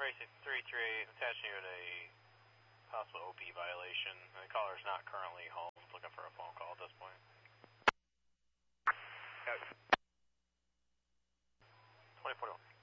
Racing 338, attaching you to a possible OP violation. The caller is not currently home. Looking for a phone call at this point. 2041.